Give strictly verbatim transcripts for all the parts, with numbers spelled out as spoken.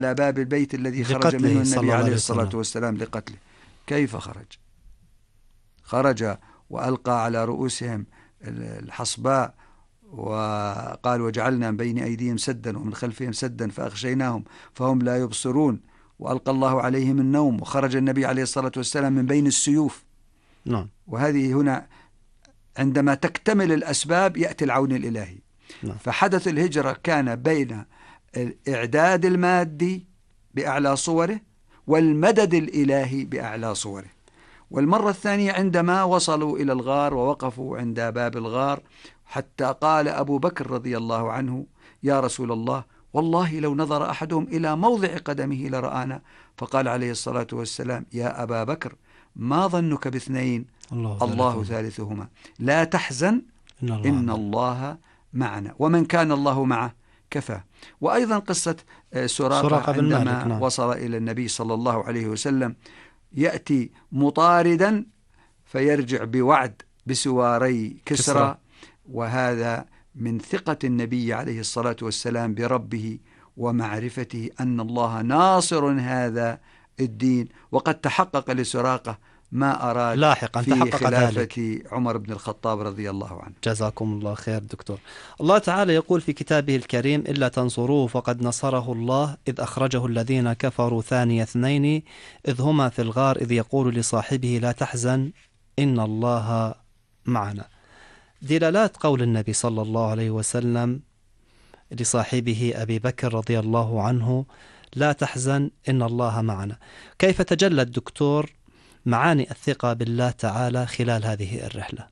على باب البيت الذي خرج منه النبي عليه الصلاة والسلام لقتله. كيف خرج؟ خرج وألقى على رؤوسهم الحصباء وقال وجعلنا بين أيديهم سدا ومن خلفهم سدا فأغشيناهم فهم لا يبصرون، وألقى الله عليهم النوم، وخرج النبي عليه الصلاة والسلام من بين السيوف. نعم. وهذه هنا عندما تكتمل الأسباب يأتي العون الإلهي. نعم. فحدث الهجرة كان بين الإعداد المادي بأعلى صوره والمدد الإلهي بأعلى صوره. والمرة الثانية عندما وصلوا إلى الغار ووقفوا عند باب الغار، حتى قال أبو بكر رضي الله عنه يا رسول الله والله لو نظر أحدهم إلى موضع قدمه لرآنا. فقال عليه الصلاة والسلام يا أبا بكر ما ظنك باثنين الله, الله ثالثهما لا تحزن إن الله, إن الله معنا ومن كان الله معه كفى. وأيضا قصة سراقة عندما نعم. وصل إلى النبي صلى الله عليه وسلم يأتي مطاردا فيرجع بوعد بسواري كسرى, كسرى. وهذا من ثقة النبي عليه الصلاة والسلام بربه ومعرفته أن الله ناصر هذا الدين. وقد تحقق لسراقة ما أراد لاحقا في خلافة عمر بن الخطاب رضي الله عنه. جزاكم الله خير دكتور. الله تعالى يقول في كتابه الكريم إلا تنصروه فقد نصره الله إذ أخرجه الذين كفروا ثاني اثنين إذ هما في الغار إذ يقول لصاحبه لا تحزن إن الله معنا. دلالات قول النبي صلى الله عليه وسلم لصاحبه أبي بكر رضي الله عنه لا تحزن إن الله معنا، كيف تجلى الدكتور معاني الثقة بالله تعالى خلال هذه الرحلة؟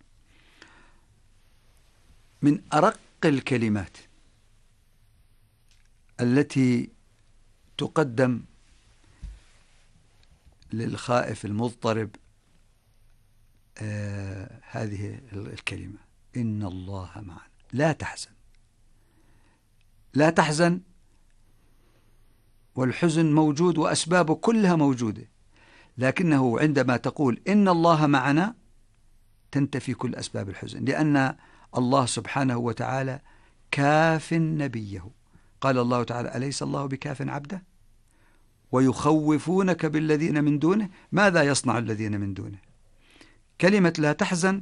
من أرق الكلمات التي تقدم للخائف المضطرب آه هذه الكلمة إن الله معنا. لا تحزن، لا تحزن، والحزن موجود وأسبابه كلها موجودة، لكنه عندما تقول إن الله معنا تنتفي كل أسباب الحزن، لأن الله سبحانه وتعالى كاف نبيه. قال الله تعالى أليس الله بكاف عبده ويخوفونك بالذين من دونه ماذا يصنع الذين من دونه. كلمة لا تحزن،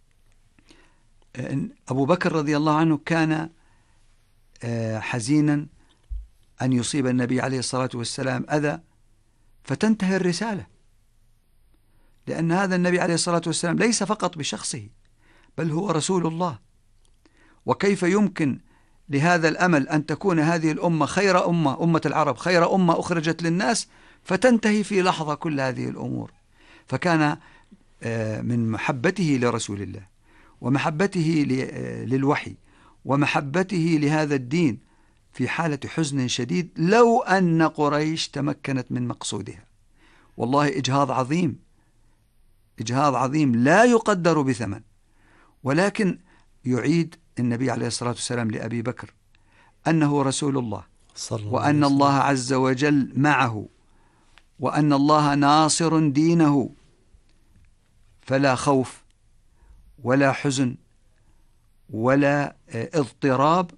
أبو بكر رضي الله عنه كان حزينا أن يصيب النبي عليه الصلاة والسلام أذى فتنتهي الرسالة، لأن هذا النبي عليه الصلاة والسلام ليس فقط بشخصه بل هو رسول الله. وكيف يمكن لهذا الأمل أن تكون هذه الأمة خير أمة، أمة العرب خير أمة أخرجت للناس، فتنتهي في لحظة كل هذه الأمور. فكان من محبته لرسول الله ومحبته للوحي ومحبته لهذا الدين في حالة حزن شديد لو أن قريش تمكنت من مقصودها. والله إجهاض عظيم، إجهاض عظيم لا يقدر بثمن. ولكن يعيد النبي عليه الصلاة والسلام لأبي بكر أنه رسول الله وأن الله عز وجل معه وأن الله ناصر دينه، فلا خوف ولا حزن ولا اضطراب،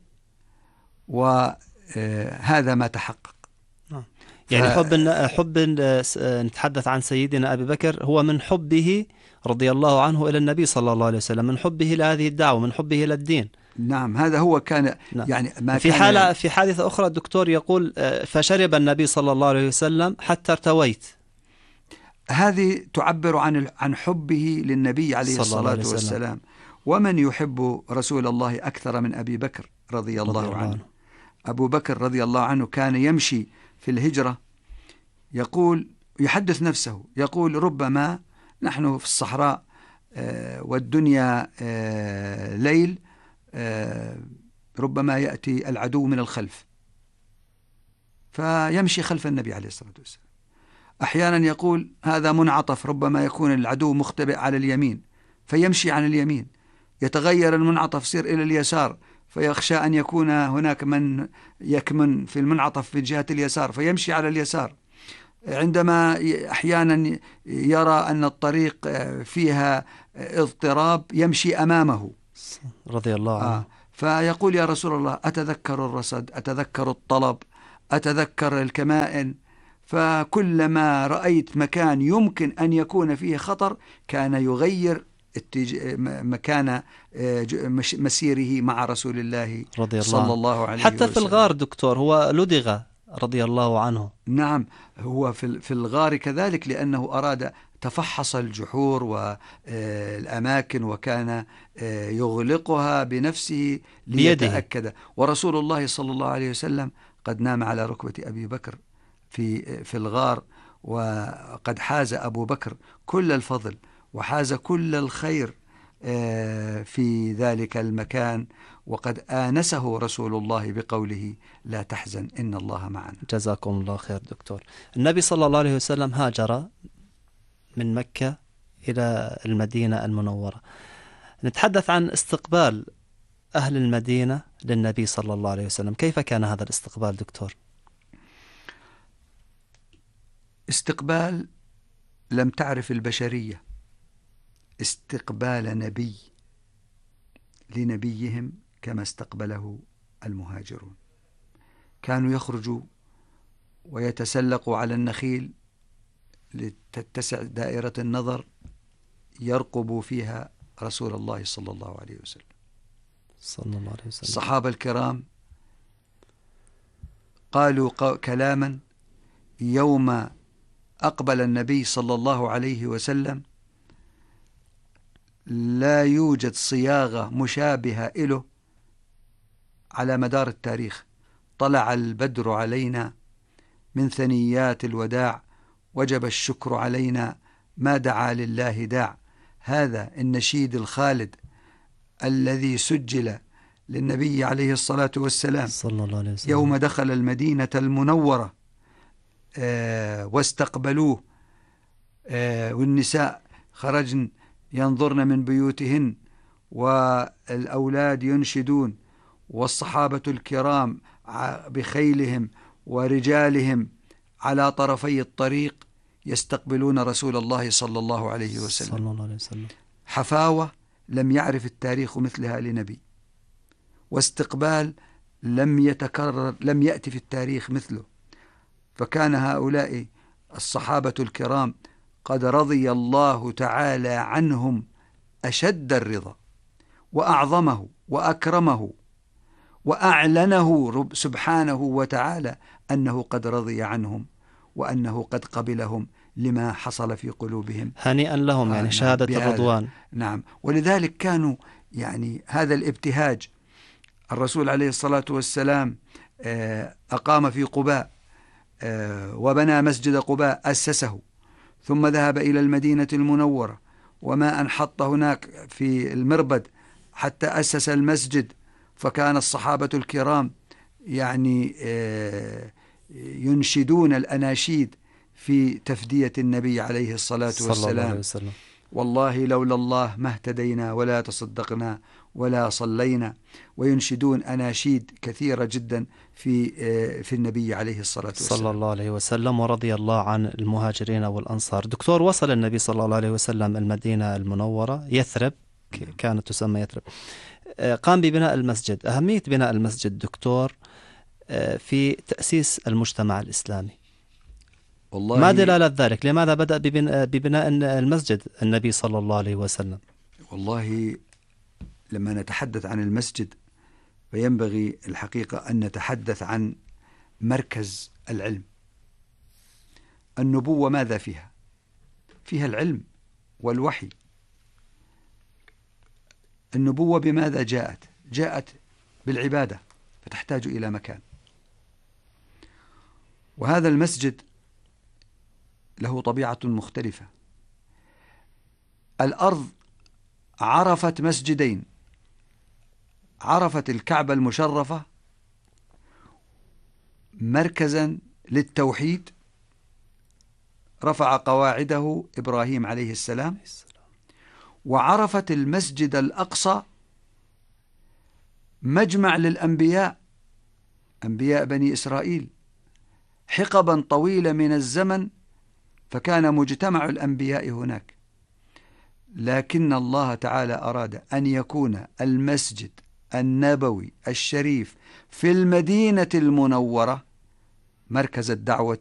وهذا ما تحقق. يعني حب حب نتحدث عن سيدنا أبي بكر هو من حبه رضي الله عنه إلى النبي صلى الله عليه وسلم، من حبه لهذه الدعوة، من حبه إلى الدين. نعم، هذا هو كان. نعم. يعني ما في كان حالة في حادثة أخرى الدكتور يقول فشرب النبي صلى الله عليه وسلم حتى ارتويت. هذه تعبر عن عن حبه للنبي عليه الصلاة والسلام. ومن يحب رسول الله أكثر من أبي بكر رضي الله, رضي الله عنه. عنه أبو بكر رضي الله عنه كان يمشي في الهجرة يقول يحدث نفسه يقول ربما نحن في الصحراء والدنيا ليل، ربما يأتي العدو من الخلف فيمشي خلف النبي عليه الصلاة والسلام. أحيانا يقول هذا منعطف، ربما يكون العدو مختبئ على اليمين فيمشي عن اليمين، يتغير المنعطف يصير إلى اليسار فيخشى أن يكون هناك من يكمن في المنعطف في جهة اليسار فيمشي على اليسار. عندما أحيانا يرى أن الطريق فيها اضطراب يمشي أمامه رضي الله عنه. آه فيقول يا رسول الله أتذكر الرصد، أتذكر الطلب، أتذكر الكمائن، فكلما رأيت مكان يمكن أن يكون فيه خطر كان يغير مكان مسيره مع رسول الله رضي الله صلى عنه. الله عليه حتى وسلم. في الغار دكتور هو لدغ رضي الله عنه. نعم، هو في الغار كذلك، لأنه أراد تفحص الجحور والأماكن وكان يغلقها بنفسه ليتأكد بيده. ورسول الله صلى الله عليه وسلم قد نام على ركبة أبي بكر في في الغار، وقد حاز أبو بكر كل الفضل وحاز كل الخير في ذلك المكان، وقد آنسه رسول الله بقوله لا تحزن إن الله معنا. جزاكم الله خير دكتور. النبي صلى الله عليه وسلم هاجر من مكة إلى المدينة المنورة. نتحدث عن استقبال أهل المدينة للنبي صلى الله عليه وسلم، كيف كان هذا الاستقبال دكتور؟ استقبال لم تعرف البشرية استقبال نبي لنبيهم كما استقبله المهاجرون. كانوا يخرجوا ويتسلقوا على النخيل لتتسع دائرة النظر يرقبوا فيها رسول الله صلى الله عليه وسلم. صلى الله عليه وسلم. الصحابة الكرام قالوا كلاما يوم أقبل النبي صلى الله عليه وسلم لا يوجد صياغة مشابهة له على مدار التاريخ. طلع البدر علينا من ثنيات الوداع، وجب الشكر علينا ما دعا لله داع. هذا النشيد الخالد الذي سجل للنبي عليه الصلاة والسلام صلى الله عليه وسلم يوم دخل المدينة المنورة آه واستقبلوه، آه والنساء خرجن ينظرن من بيوتهن والأولاد ينشدون، والصحابة الكرام بخيلهم ورجالهم على طرفي الطريق يستقبلون رسول الله صلى الله عليه وسلم. صلى الله عليه وسلم. حفاوة لم يعرف التاريخ مثلها لنبي، واستقبال لم يتكرر لم يأتي في التاريخ مثله. فكان هؤلاء الصحابة الكرام قد رضي الله تعالى عنهم أشد الرضا، وأعظمه وأكرمه، وأعلنه سبحانه وتعالى أنه قد رضي عنهم وأنه قد قبلهم لما حصل في قلوبهم. هنيئا لهم، يعني شهادة الرضوان. نعم، ولذلك كانوا يعني هذا الابتهاج. الرسول عليه الصلاة والسلام أقام في قباء وبنى مسجد قباء أسسه، ثم ذهب إلى المدينة المنورة، وما أن حط هناك في المربد حتى أسس المسجد. فكان الصحابة الكرام يعني ينشدون الأناشيد في تفدية النبي عليه الصلاة والسلام. صلى الله عليه وسلم. والله لولا الله ما اهتدينا ولا تصدقنا ولا صلينا، وينشدون أناشيد كثيرة جدا في في النبي عليه الصلاة والسلام صلى الله عليه وسلم. ورضي الله عن المهاجرين والأنصار. دكتور، وصل النبي صلى الله عليه وسلم المدينة المنورة يثرب، كانت تسمى يثرب، قام ببناء المسجد. أهمية بناء المسجد دكتور في تأسيس المجتمع الإسلامي، والله ما دلالة ذلك؟ لماذا بدأ ببناء المسجد النبي صلى الله عليه وسلم؟ والله لما نتحدث عن المسجد فينبغي الحقيقة أن نتحدث عن مركز العلم. النبوة ماذا فيها؟ فيها العلم والوحي. النبوة بماذا جاءت؟ جاءت بالعبادة، فتحتاج إلى مكان. وهذا المسجد له طبيعة مختلفة. الأرض عرفت مسجدين، عرفت الكعبة المشرفة مركزا للتوحيد رفع قواعده إبراهيم عليه السلام، وعرفت المسجد الأقصى مجمع للأنبياء، أنبياء بني إسرائيل، حقبا طويلة من الزمن، فكان مجتمع الأنبياء هناك. لكن الله تعالى أراد أن يكون المسجد النبوي الشريف في المدينة المنورة مركز الدعوة